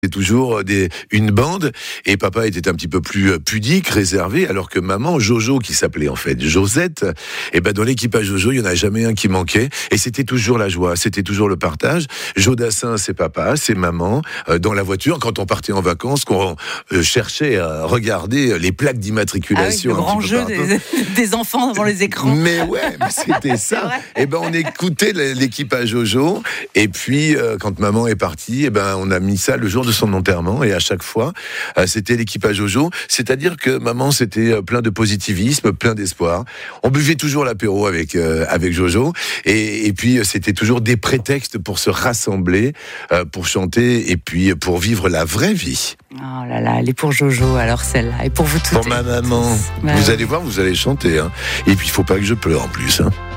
C'est toujours une bande, et papa était un petit peu plus pudique, réservé, alors que maman, Jojo, qui s'appelait en fait Josette, et ben dans l'équipage Jojo, il n'y en a jamais un qui manquait, et c'était toujours la joie, c'était toujours le partage. Jodassin, c'est papa, c'est maman, dans la voiture, quand on partait en vacances, qu'on cherchait à regarder les plaques d'immatriculation. Le grand jeu des enfants devant les écrans. Mais ouais, c'était ça. Et ben on écoutait l'équipage Jojo, et puis quand maman est partie, et ben on a mis ça le jour de son enterrement, et à chaque fois c'était l'équipage Jojo, c'est-à-dire que maman c'était plein de positivisme, plein d'espoir. On buvait toujours l'apéro avec Jojo, et puis c'était toujours des prétextes pour se rassembler, pour chanter et puis pour vivre la vraie vie. Oh là là, elle est pour Jojo alors celle-là, et pour vous toutes. Pour ma maman. Vous allez voir, vous allez chanter, hein. Et puis il faut pas que je pleure en plus, hein.